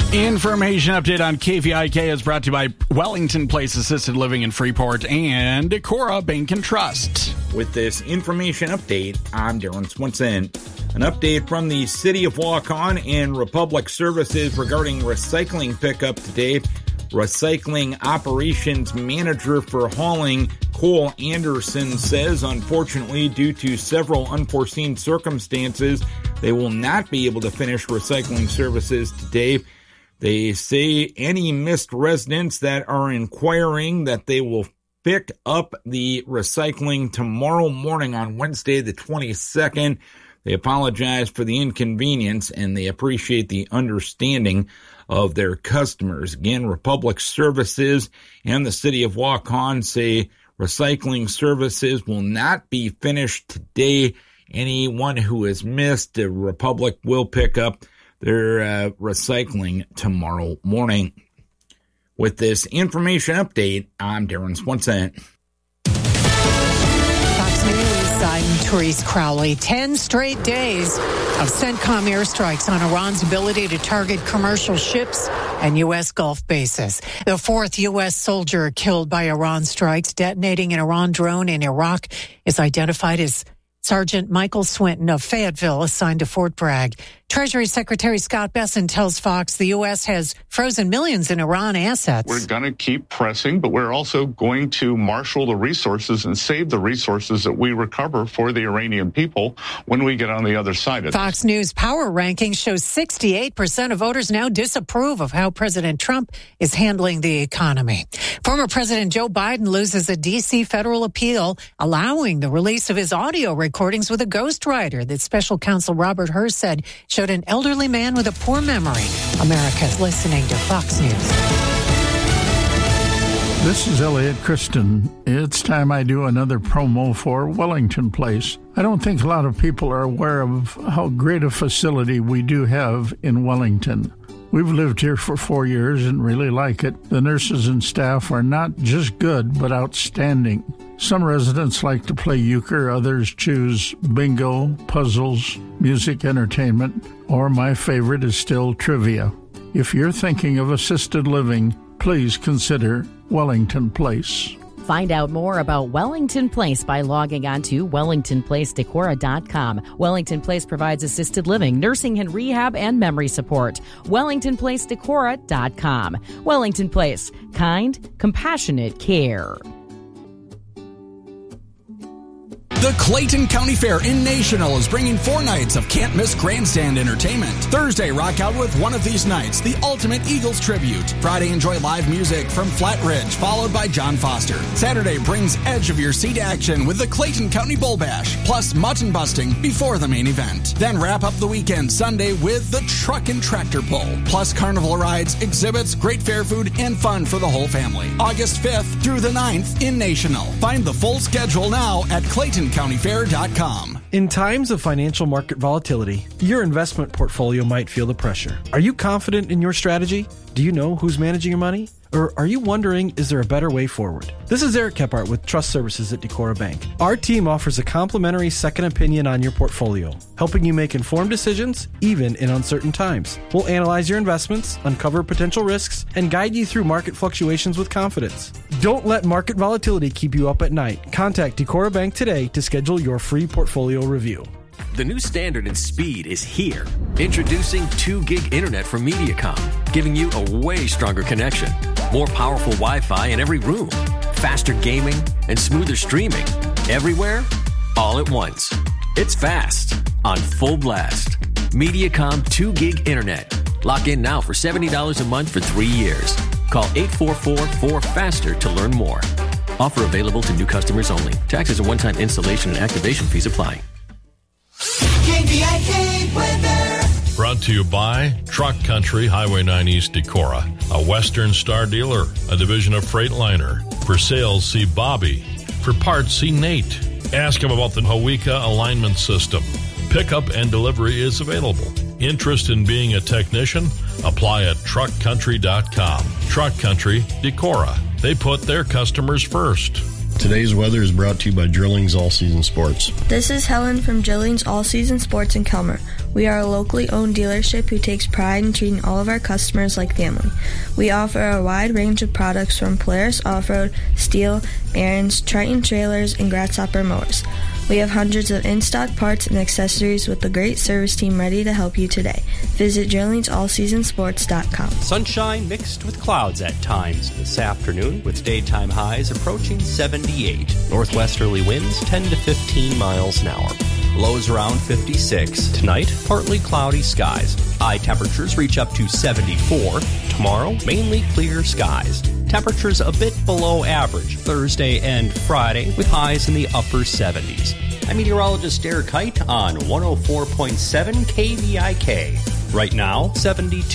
Information update on KVIK is brought to you by Wellington Place Assisted Living in Freeport and Decora Bank and Trust. With this information update, I'm Darren Swenson. An update from the City of Waukon and Republic Services regarding recycling pickup today. Recycling Operations Manager for Hauling, Cole Anderson, says, unfortunately, due to several unforeseen circumstances, they will not be able to finish recycling services today. They say any missed residents that are inquiring that they will pick up the recycling tomorrow morning on Wednesday, the 22nd. They apologize for the inconvenience and they appreciate the understanding of their customers. Again, Republic Services and the City of Waukon say recycling services will not be finished today. Anyone who has missed, the Republic will pick up their recycling tomorrow morning. With this information update, I'm Darren Swenson. Fox News, I'm Therese Crowley. 10 straight days of CENTCOM airstrikes on Iran's ability to target commercial ships and U.S. Gulf bases. The fourth U.S. soldier killed by Iran strikes detonating an Iran drone in Iraq is identified as Sergeant Michael Swinton of Fayetteville, assigned to Fort Bragg. Treasury Secretary Scott Bessent tells Fox the U.S. has frozen millions in Iran assets. We're going to keep pressing, but we're also going to marshal the resources and save the resources that we recover for the Iranian people when we get on the other side of Fox News Power Rankings shows 68% of voters now disapprove of how President Trump is handling the economy. Former President Joe Biden loses a D.C. federal appeal allowing the release of his audio recordings with a ghostwriter that special counsel Robert Hur said showed an elderly man with a poor memory. America's listening to Fox News. This is Elliot Christen. It's time I do another promo for Wellington Place. I don't think a lot of people are aware of how great a facility we do have in Wellington. We've lived here for 4 years and really like it. The nurses and staff are not just good, but outstanding. Some residents like to play euchre, others choose bingo, puzzles, music entertainment, or my favorite is still trivia. If you're thinking of assisted living, please consider Wellington Place. Find out more about Wellington Place by logging on to WellingtonPlaceDecora.com. Wellington Place provides assisted living, nursing and rehab, and memory support. WellingtonPlaceDecora.com. Wellington Place. Kind, compassionate care. The Clayton County Fair in National is bringing 4 nights of can't-miss grandstand entertainment. Thursday, rock out with one of these nights, the Ultimate Eagles Tribute. Friday, enjoy live music from Flat Ridge, followed by John Foster. Saturday brings edge-of-your-seat action with the Clayton County Bull Bash, plus mutton busting before the main event. Then wrap up the weekend Sunday with the Truck and Tractor Pull, plus carnival rides, exhibits, great fair food, and fun for the whole family. August 5th through the 9th in National. Find the full schedule now at ClaytonCountyFair.com. In times of financial market volatility, your investment portfolio might feel the pressure. Are you confident in your strategy? Do you know who's managing your money? Or are you wondering, is there a better way forward? This is Eric Kephart with Trust Services at Decora Bank. Our team offers a complimentary second opinion on your portfolio, helping you make informed decisions even in uncertain times. We'll analyze your investments, uncover potential risks, and guide you through market fluctuations with confidence. Don't let market volatility keep you up at night. Contact Decora Bank today to schedule your free portfolio review. The new standard in speed is here. Introducing 2 gig internet from Mediacom, giving you a way stronger connection. More powerful Wi-Fi in every room. Faster gaming and smoother streaming. Everywhere, all at once. It's fast, on full blast. Mediacom 2 gig internet. Lock in now for $70 a month for 3 years. Call 844-4FASTER to learn more. Offer available to new customers only. Taxes and one-time installation and activation fees apply. KVIK weather. Brought to you by Truck Country, Highway 9 East Decorah, a Western Star dealer, a division of Freightliner. For sales, see Bobby. For parts, see Nate. Ask him about the Hawika alignment system. Pickup and delivery is available. Interest in being a technician? Apply at truckcountry.com. Truck Country, Decorah. They put their customers first. Today's weather is brought to you by Drillings All Season Sports. This is Helen from Drillings All Season Sports in Kelmer. We are a locally owned dealership who takes pride in treating all of our customers like family. We offer a wide range of products from Polaris Off-Road, Steel, Aaron's, Triton trailers, and Grasshopper mowers. We have hundreds of in-stock parts and accessories with a great service team ready to help you today. Visit DrillingsAllSeasonSports.com. Sunshine mixed with clouds at times this afternoon, with daytime highs approaching 78. Northwesterly winds 10 to 15 miles an hour. Lows around 56. Tonight, partly cloudy skies. High temperatures reach up to 74. Tomorrow, mainly clear skies. Temperatures a bit below average Thursday and Friday, with highs in the upper 70s. I'm meteorologist Derek Height on 104.7 KVIK. Right now, 72.